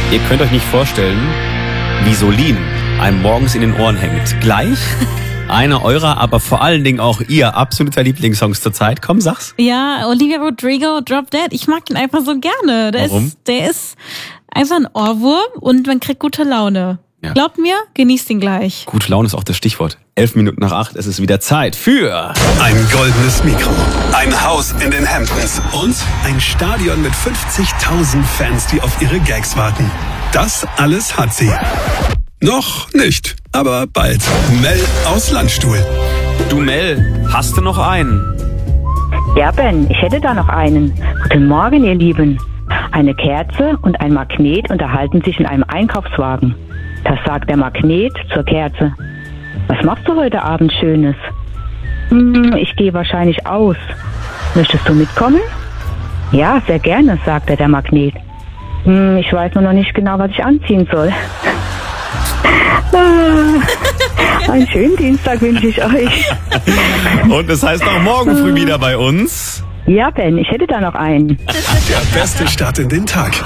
Ihr könnt euch nicht vorstellen, wie Solin einem morgens in den Ohren hängt. Gleich einer eurer, aber vor allen Dingen auch ihr absoluter Lieblingssongs zur Zeit. Komm, sag's. Ja, Olivia Rodrigo, Drop Dead. Ich mag ihn einfach so gerne. Warum? Der ist einfach ein Ohrwurm und man kriegt gute Laune. Ja. Glaubt mir, genießt ihn gleich. Gute Laune ist auch das Stichwort. 7:11, es ist wieder Zeit für Ein goldenes Mikro, ein Haus in den Hamptons und ein Stadion mit 50.000 Fans, die auf ihre Gags warten. Das alles hat sie. Noch nicht, aber bald. Mel aus Landstuhl. Du Mel, hast du noch einen? Ja, Ben, ich hätte da noch einen. Guten Morgen, ihr Lieben. Eine Kerze und ein Magnet unterhalten sich in einem Einkaufswagen. Das sagt der Magnet zur Kerze. Was machst du heute Abend Schönes? Ich gehe wahrscheinlich aus. Möchtest du mitkommen? Ja, sehr gerne, sagte der Magnet. Ich weiß nur noch nicht genau, was ich anziehen soll. Einen schönen Dienstag wünsche ich euch. Und das heißt auch morgen früh wieder bei uns. Ja, Ben, ich hätte da noch einen. Der beste Start in den Tag.